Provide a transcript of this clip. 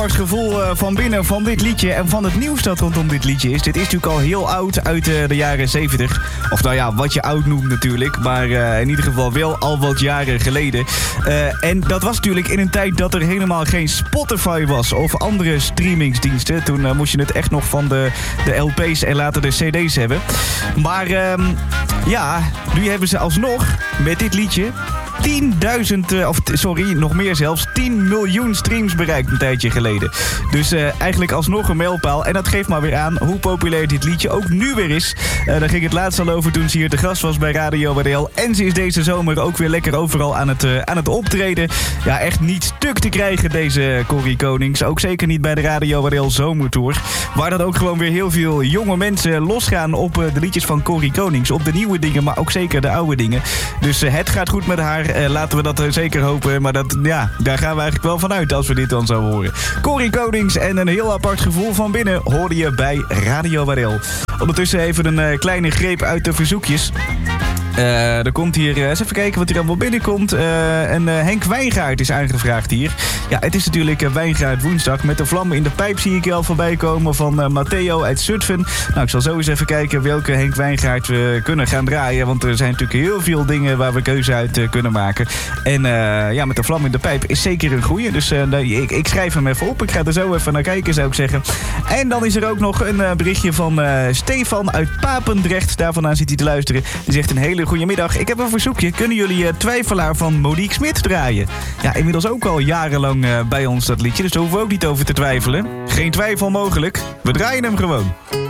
Het gevoel van binnen van dit liedje en van het nieuws dat rondom dit liedje is. Dit is natuurlijk al heel oud, uit de jaren 70. Of nou ja, wat je oud noemt natuurlijk. Maar in ieder geval wel al wat jaren geleden. En dat was natuurlijk in een tijd dat er helemaal geen Spotify was of andere streamingsdiensten. Toen moest je het echt nog van de LP's en later de CD's hebben. Maar nu hebben ze alsnog met dit liedje 10 miljoen streams bereikt een tijdje geleden. Dus eigenlijk alsnog een mijlpaal. En dat geeft maar weer aan hoe populair dit liedje ook nu weer is. Daar ging het laatst al over toen ze hier te gast was bij Radio WDL. En ze is deze zomer ook weer lekker overal aan het optreden. Ja, echt niet stuk te krijgen deze Corrie Konings. Ook zeker niet bij de Radio WDL Zomertour. Waar dan ook gewoon weer heel veel jonge mensen losgaan op de liedjes van Corrie Konings. Op de nieuwe dingen, maar ook zeker de oude dingen. Dus het gaat goed met haar. Laten we dat zeker hopen. Maar daar gaan we eigenlijk wel vanuit als we dit dan zo horen. Corrie Konings en een heel apart gevoel van binnen hoorde je bij Radio WDL. Ondertussen even een kleine greep uit de verzoekjes. Er komt hier, eens even kijken wat hier allemaal binnenkomt. En Henk Wijngaard is aangevraagd hier. Ja, het is natuurlijk Wijngaard woensdag. Met de vlammen in de pijp zie ik je al voorbij komen van Matteo uit Zutphen. Nou, ik zal zo eens even kijken welke Henk Wijngaard we kunnen gaan draaien. Want er zijn natuurlijk heel veel dingen waar we keuze uit kunnen maken. En met de vlam in de pijp is zeker een goeie. Dus ik schrijf hem even op. Ik ga er zo even naar kijken, zou ik zeggen. En dan is er ook nog een berichtje van Stefan uit Papendrecht. Daarvandaan zit hij te luisteren. Die zegt een hele goedemiddag. Ik heb een verzoekje. Kunnen jullie Twijfelaar van Monique Smit draaien? Ja, inmiddels ook al jarenlang bij ons dat liedje. Dus daar hoeven we ook niet over te twijfelen. Geen twijfel mogelijk. We draaien hem gewoon.